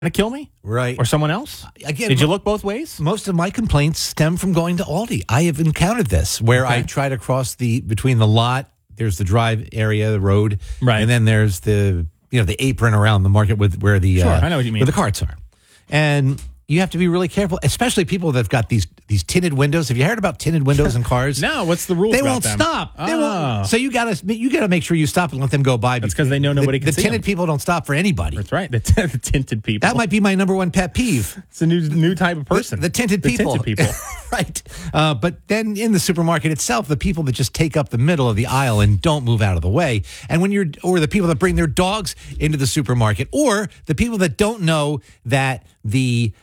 to kill me? Right. Or someone else? Again, did you look both ways? Most of my complaints stem from going to Aldi. I have encountered this where I try to cross between the lot. There's the drive area, the road, right, and then there's the apron around the market where the I know what you mean, where the carts are, and you have to be really careful, especially people that've got these tinted windows. Have you heard about tinted windows in cars? No, what's the rule? They won't stop. They won't. So you gotta make sure you stop and let them go by. That's because they know nobody can see the tinted people don't stop for anybody. That's right. The tinted people. That might be my number one pet peeve. It's a new type of person. The tinted people. Tinted people. Right. But then in the supermarket itself, the people that just take up the middle of the aisle and don't move out of the way, and or the people that bring their dogs into the supermarket, or the people that don't know that the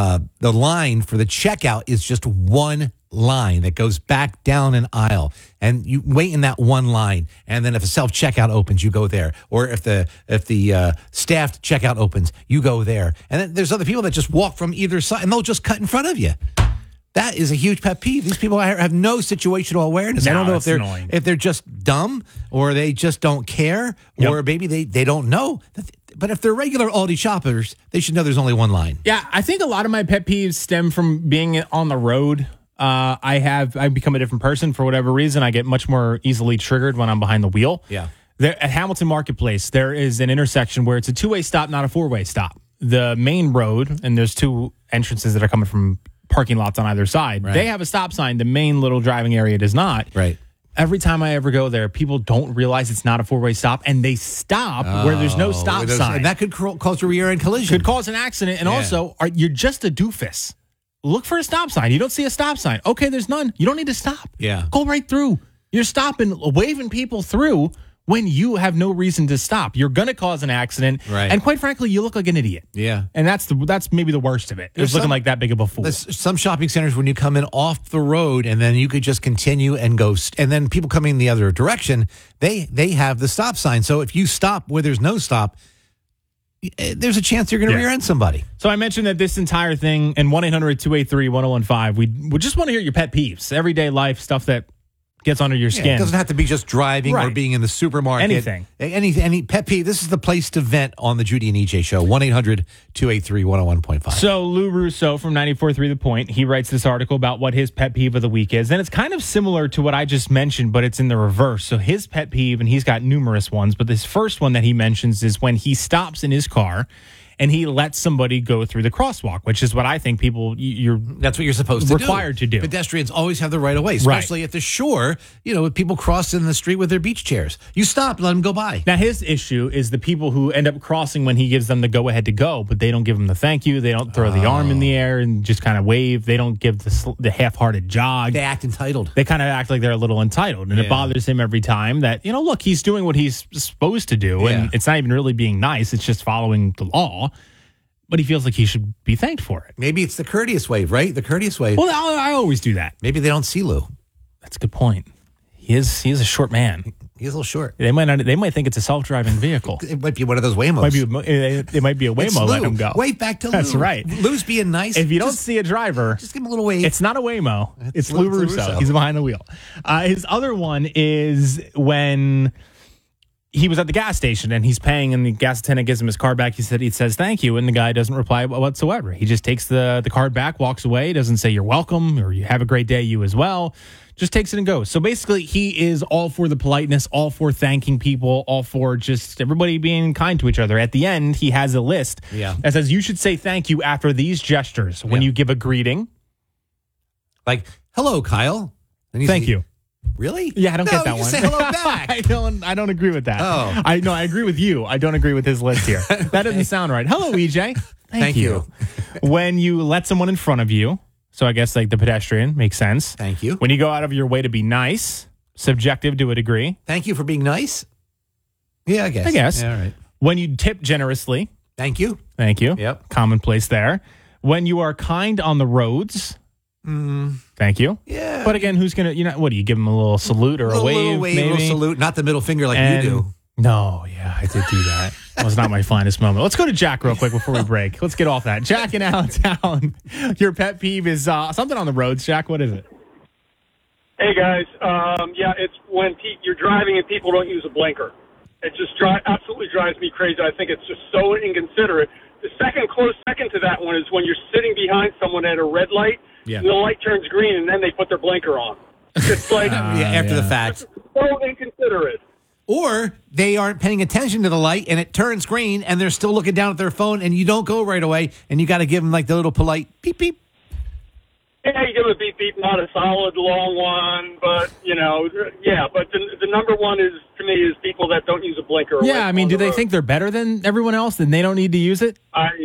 line for the checkout is just one line that goes back down an aisle, and you wait in that one line, and then if a self-checkout opens, you go there, or if the staffed checkout opens, you go there, and then there's other people that just walk from either side, and they'll just cut in front of you. That is a huge pet peeve. These people have no situational awareness. I don't know if they're just dumb, or they just don't care, or maybe they don't know. But if they're regular Aldi shoppers, they should know there's only one line. Yeah, I think a lot of my pet peeves stem from being on the road. I've become a different person for whatever reason. I get much more easily triggered when I'm behind the wheel. Yeah. There, at Hamilton Marketplace, there is an intersection where it's a two-way stop, not a four-way stop. The main road, and there's two entrances that are coming from parking lots on either side. Right. They have a stop sign. The main little driving area does not. Right. Every time I ever go there, people don't realize it's not a four-way stop, and they stop where there's no stop sign. And that could cause a rear-end collision. Could cause an accident. And also, you're just a doofus. Look for a stop sign. You don't see a stop sign. Okay, there's none. You don't need to stop. Yeah. Go right through. You're stopping, waving people through when you have no reason to stop. You're going to cause an accident. Right. And quite frankly, you look like an idiot. Yeah. And that's maybe the worst of it. It's looking like that big of a fool. There's some shopping centers when you come in off the road, and then you could just continue and go. And then people coming the other direction, they have the stop sign. So if you stop where there's no stop, there's a chance you're going to rear end somebody. So I mentioned that this entire thing, and 1-800-283-1015, we just want to hear your pet peeves, everyday life stuff that gets under your skin. It doesn't have to be just driving or being in the supermarket. Anything. Any pet peeve. This is the place to vent on the Judy and EJ show. 1-800-283-101.5. So Lou Russo from 94.3 The Point, he writes this article about what his pet peeve of the week is. And it's kind of similar to what I just mentioned, but it's in the reverse. So his pet peeve, and he's got numerous ones, but this first one that he mentions is when he stops in his car and he lets somebody go through the crosswalk, which is what I think that's what you're supposed to required to do. Pedestrians always have the right of way, especially at the shore, with people crossing the street with their beach chairs. You stop, let them go by. Now, his issue is the people who end up crossing when he gives them the go-ahead to go, but they don't give them the thank you. They don't throw the arm in the air and just kind of wave. They don't give the half-hearted jog. They act entitled. They kind of act like they're a little entitled, and it bothers him every time that, look, he's doing what he's supposed to do, and it's not even really being nice. It's just following the law. But he feels like he should be thanked for it. Maybe it's the courteous wave, right? The courteous wave. Well, I always do that. Maybe they don't see Lou. That's a good point. He is a short man. He's a little short. They might think it's a self-driving vehicle. It might be one of those Waymos. It might be a Waymo. Let him go. Wave back to Lou. That's right. Lou's being nice. If you don't see a driver, just give him a little wave. It's not a Waymo. It's Lou Russo. He's behind the wheel. His other one is when he was at the gas station and he's paying, and the gas attendant gives him his card back. He says thank you, and the guy doesn't reply whatsoever. He just takes the card back, walks away, doesn't say you're welcome or you have a great day, you as well. Just takes it and goes. So basically, he is all for the politeness, all for thanking people, all for just everybody being kind to each other. At the end, he has a list that says you should say thank you after these gestures when you give a greeting. Like, hello, Kyle. And thank you. Really? Yeah, I don't get that you one. Say hello back. I don't agree with that. Oh. I agree with you. I don't agree with his list here. That doesn't sound right. Hello, EJ. Thank you. When you let someone in front of you, so I guess like the pedestrian makes sense. Thank you. When you go out of your way to be nice, subjective to a degree. Thank you for being nice. Yeah, I guess. Yeah, all right. When you tip generously. Thank you. Thank you. Yep. Commonplace there. When you are kind on the roads. Thank you. Yeah. But again, who's going to, what do you give him a little salute or a wave? A little salute, not the middle finger like you do. No, yeah, I did do that. That was not my finest moment. Let's go to Jack real quick before we break. Let's get off that. Jack in Allentown, your pet peeve is something on the roads. Jack, what is it? Hey, guys. It's when you're driving and people don't use a blinker. It just absolutely drives me crazy. I think it's just so inconsiderate the close second to that one is when you're sitting behind someone at a red light, Yeah. and the light turns green, and then they put their blinker on. It's like after the fact. so inconsiderate. Or they aren't paying attention to the light and it turns green and they're still looking down at their phone and you don't go right away and you got to give them like the little polite beep, beep. Yeah, you give a beep beep, not a solid long one, but But the number one is to me is people that don't use a blinker. Yeah, I mean, do they think they're better than everyone else and they don't need to use it?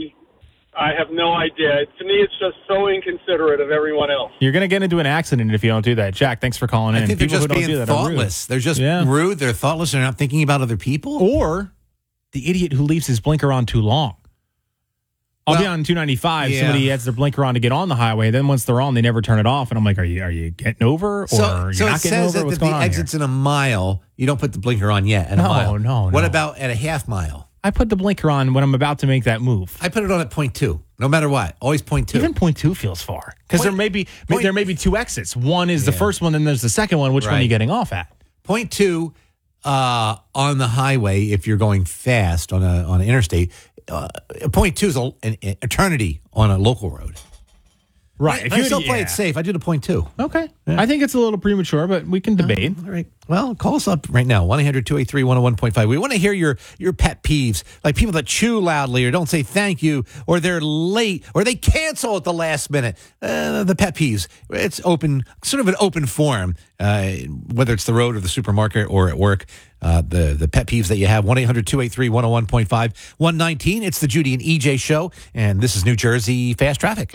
I have no idea. To me, it's just so inconsiderate of everyone else. You're going to get into an accident if you don't do that. Jack, thanks for calling in. I think they're People just who don't being do that are rude. thoughtless. They're just rude. They're thoughtless. They're not thinking about other people. Or the idiot who leaves his blinker on too long. I'll be on 295. Yeah. Somebody has their blinker on to get on the highway. Then once they're on, they never turn it off. And I'm like, are you getting over? Or So you're it not getting says over? that What's the going on exit's in a mile. You don't put the blinker on yet at a mile. No. What about at a half mile? I put the blinker on when I'm about to make that move. I put it on at 0.2. No matter what. Always 0.2. Even 0.2 feels far. Because there may be two exits. One is the first one, then there's the second one. Which one are you getting off at? 0.2 on the highway if you're going fast on an interstate. 0.2 is an eternity on a local road. Right. I still play it safe. I do the 0.2. Okay. Yeah. I think it's a little premature, but we can debate. All right. Well, call us up right now, 1-800-283-101.5. We want to hear your pet peeves, like people that chew loudly or don't say thank you, or they're late, or they cancel at the last minute. The pet peeves. It's open, sort of an open forum, whether it's the road or the supermarket or at work. The pet peeves that you have, 1-800-283-101.5, 119. It's the Judy and EJ show, and this is New Jersey Fast Traffic.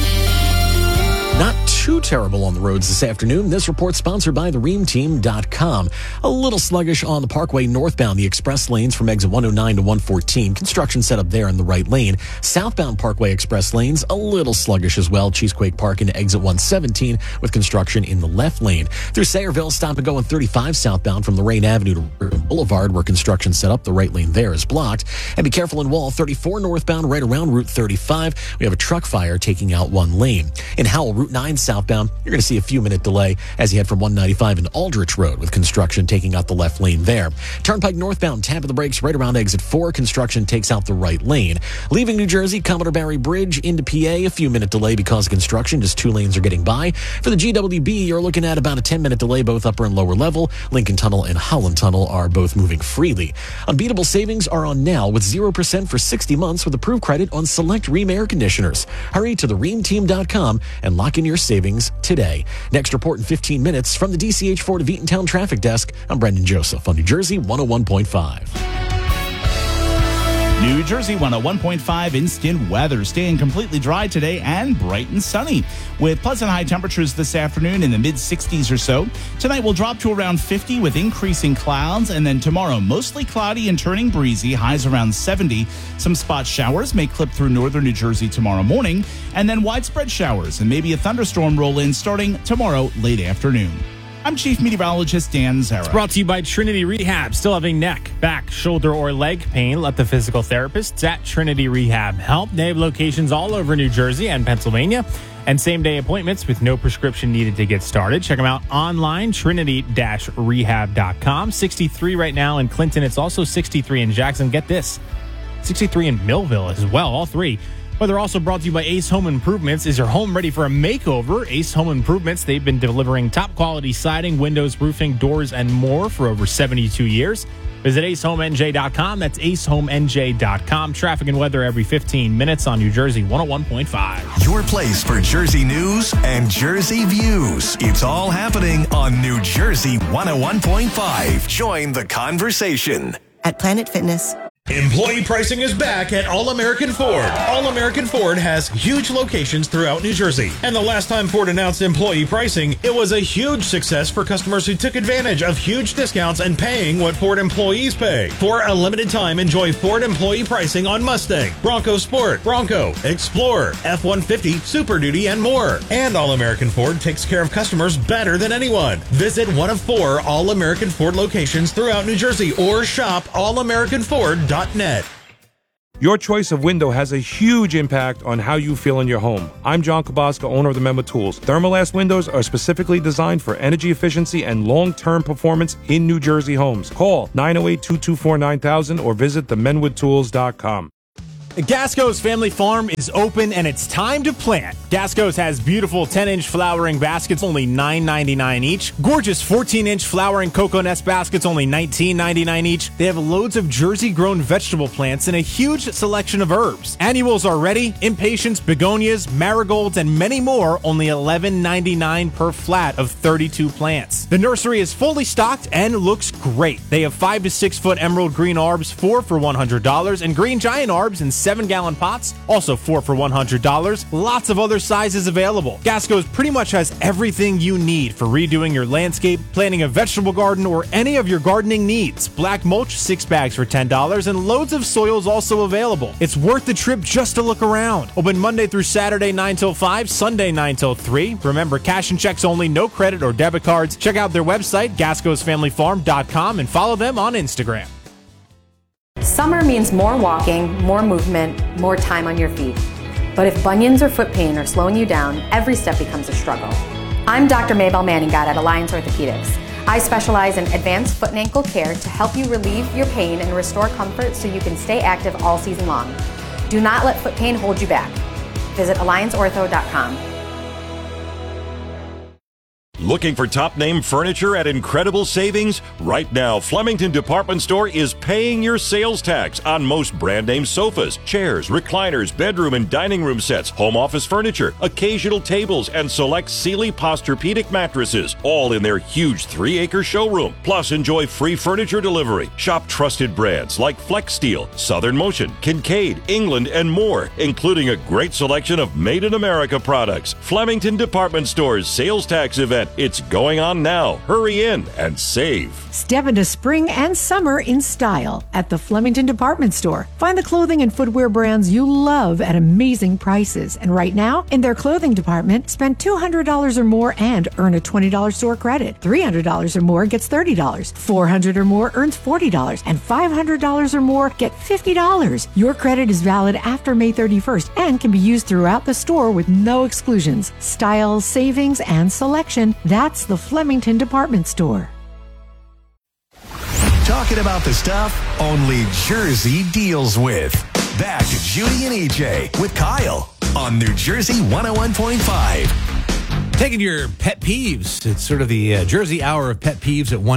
Not too terrible on the roads this afternoon. This report sponsored by thereamteam.com. A little sluggish on the Parkway northbound, the express lanes from exit 109 to 114. Construction set up there in the right lane. Southbound Parkway express lanes, a little sluggish as well. Cheesequake Park into exit 117 with construction in the left lane. Through Sayreville, stop and go on 35 southbound from Lorraine Avenue to Boulevard where construction set up. The right lane there is blocked. And be careful in Wall 34 northbound right around Route 35. We have a truck fire taking out one lane. In Howell, Route 9 southbound, you're going to see a few-minute delay as you head from 195 and Aldrich Road with construction taking out the left lane there. Turnpike northbound, tap of the brakes right around exit 4. Construction takes out the right lane. Leaving New Jersey, Commodore Barry Bridge into PA, a few-minute delay because of construction. Just 2 lanes are getting by. For the GWB, you're looking at about a 10-minute delay, both upper and lower level. Lincoln Tunnel and Holland Tunnel are both moving freely. Unbeatable savings are on now with 0% for 60 months with approved credit on select Rheem air conditioners. Hurry to thereamteam.com and lock in your savings today. Next report in 15 minutes from the DCH Ford of Eatontown Traffic Desk. I'm Brendan Joseph on New Jersey 101.5. New Jersey 101.5 instant weather. Staying completely dry today and bright and sunny with pleasant high temperatures this afternoon in the mid-60s or so. Tonight will drop to around 50 with increasing clouds, and then tomorrow mostly cloudy and turning breezy, highs around 70. Some spot showers may clip through northern New Jersey tomorrow morning, and then widespread showers and maybe a thunderstorm roll in starting tomorrow late afternoon. I'm Chief Meteorologist Dan Zara. Brought to you by Trinity Rehab. Still having neck, back, shoulder, or leg pain? Let the physical therapists at Trinity Rehab help. They have locations all over New Jersey and Pennsylvania and same-day appointments with no prescription needed to get started. Check them out online, trinity-rehab.com. 63 right now in Clinton. It's also 63 in Jackson. Get this, 63 in Millville as well, all three. But they're also brought to you by Ace Home Improvements. Is your home ready for a makeover? Ace Home Improvements, they've been delivering top-quality siding, windows, roofing, doors, and more for over 72 years. Visit acehomenj.com. That's acehomenj.com. Traffic and weather every 15 minutes on New Jersey 101.5. Your place for Jersey news and Jersey views. It's all happening on New Jersey 101.5. Join the conversation. At Planet Fitness. Employee pricing is back at All-American Ford. All-American Ford has huge locations throughout New Jersey. And the last time Ford announced employee pricing, it was a huge success for customers who took advantage of huge discounts and paying what Ford employees pay. For a limited time, enjoy Ford employee pricing on Mustang, Bronco Sport, Bronco, Explorer, F-150, Super Duty, and more. And All-American Ford takes care of customers better than anyone. Visit one of 4 All-American Ford locations throughout New Jersey or shop allamericanford.net. Your choice of window has a huge impact on how you feel in your home. I'm John Kabaska, owner of the Menwood Tools. Thermalast windows are specifically designed for energy efficiency and long-term performance in New Jersey homes. Call 908-224-9000 or visit themenwoodtools.com. Gasco's Family Farm is open and it's time to plant. Gasco's has beautiful 10-inch flowering baskets, only $9.99 each. Gorgeous 14-inch flowering cocoa nest baskets, only $19.99 each. They have loads of Jersey-grown vegetable plants and a huge selection of herbs. Annuals are ready, impatiens, begonias, marigolds, and many more, only $11.99 per flat of 32 plants. The nursery is fully stocked and looks great. They have 5 to 6 foot emerald green arbs, 4 for $100, and green giant arbs in 7-gallon pots, also 4 for $100. Lots of other sizes available. Gasco's pretty much has everything you need for redoing your landscape, planting a vegetable garden, or any of your gardening needs. Black mulch, 6 bags for $10, and loads of soils also available. It's worth the trip just to look around. Open Monday through Saturday 9 till 5, Sunday 9 till 3. Remember, cash and checks only, no credit or debit cards. Check out their website, gascosfamilyfarm.com, and follow them on Instagram. Summer means more walking, more movement, more time on your feet. But if bunions or foot pain are slowing you down, every step becomes a struggle. I'm Dr. Maybelle Manninghott at Alliance Orthopedics. I specialize in advanced foot and ankle care to help you relieve your pain and restore comfort so you can stay active all season long. Do not let foot pain hold you back. Visit allianceortho.com. Looking for top-name furniture at incredible savings? Right now, Flemington Department Store is paying your sales tax on most brand-name sofas, chairs, recliners, bedroom and dining room sets, home office furniture, occasional tables, and select Sealy Posturepedic mattresses, all in their huge 3-acre showroom. Plus, enjoy free furniture delivery. Shop trusted brands like Flex Steel, Southern Motion, Kincaid, England, and more, including a great selection of made-in-America products. Flemington Department Store's sales tax event. It's going on now. Hurry in and save. Step into spring and summer in style at the Flemington Department Store. Find the clothing and footwear brands you love at amazing prices. And right now, in their clothing department, spend $200 or more and earn a $20 store credit. $300 or more gets $30. $400 or more earns $40. And $500 or more get $50. Your credit is valid after May 31st and can be used throughout the store with no exclusions. Style, savings, and selection. That's the Flemington Department Store. Talking about the stuff only Jersey deals with. Back to Judy and EJ with Kyle on New Jersey 101.5. Taking your pet peeves. It's sort of the Jersey Hour of Pet Peeves at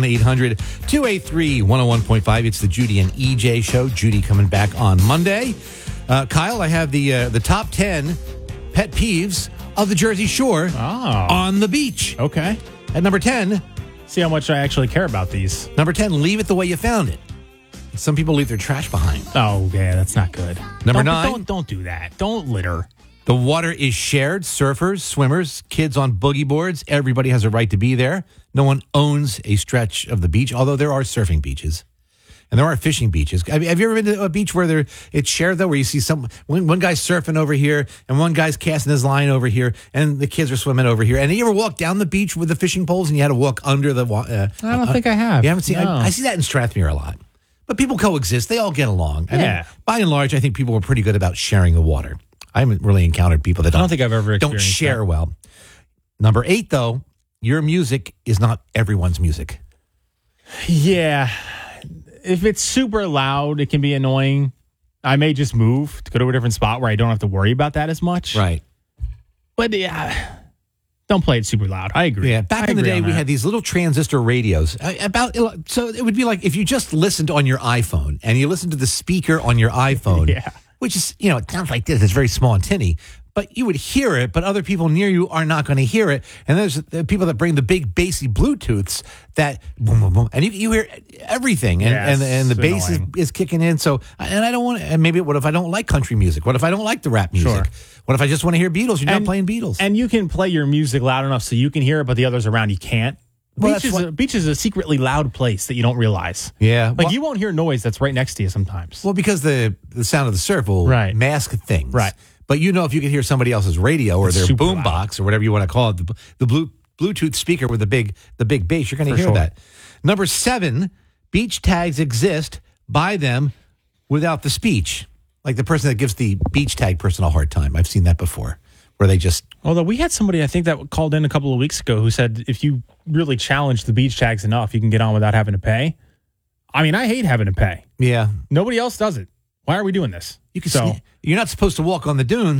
1-800-283-101.5. It's the Judy and EJ show. Judy coming back on Monday. Kyle, I have the top 10 pet peeves of the Jersey Shore on the beach. Okay. At number 10. See how much I actually care about these. Number 10, leave it the way you found it. Some people leave their trash behind. Oh, yeah, that's not good. Number 9. Don't do that. Don't litter. The water is shared. Surfers, swimmers, kids on boogie boards. Everybody has a right to be there. No one owns a stretch of the beach, although there are surfing beaches. And there are fishing beaches. Have you ever been to a beach where it's shared, though, where you see one guy's surfing over here and one guy's casting his line over here and the kids are swimming over here? And you ever walk down the beach with the fishing poles and you had to walk under the water? I don't think I have. You haven't seen? No. I see that in Strathmere a lot. But people coexist. They all get along. I mean, by and large, I think people are pretty good about sharing the water. I haven't really encountered people that I don't think I've ever don't share that. well. Number 8, though, your music is not everyone's music. Yeah. If it's super loud, it can be annoying. I may just move to go to a different spot where I don't have to worry about that as much. Right. But yeah, don't play it super loud. I agree. Yeah, back in the day, we had these little transistor radios. So it would be like if you just listened on your iPhone and you listened to the speaker on your iPhone, which is, it sounds like this. It's very small and tinny. But you would hear it, but other people near you are not going to hear it. And there's the people that bring the big bassy Bluetooths that boom, boom, boom, and you hear everything, and the bass is kicking in. So, and I don't want to. And maybe what if I don't like country music? What if I don't like the rap music? Sure. What if I just want to hear Beatles? You're not playing Beatles, and you can play your music loud enough so you can hear it, but the others around you can't. Well, beach is a secretly loud place that you don't realize. Yeah, you won't hear noise that's right next to you sometimes. Well, because the sound of the surf will mask things, right? But if you can hear somebody else's radio or their boom box or whatever you want to call it, the Bluetooth speaker with the big bass, you're going to hear that. Number 7, beach tags exist. Buy them without the speech. Like the person that gives the beach tag person a hard time. I've seen that before, where they just... Although we had somebody, I think, that called in a couple of weeks ago who said if you really challenge the beach tags enough, you can get on without having to pay. I mean, I hate having to pay. Yeah. Nobody else does it. Why are we doing this? You're not supposed to walk on the dunes.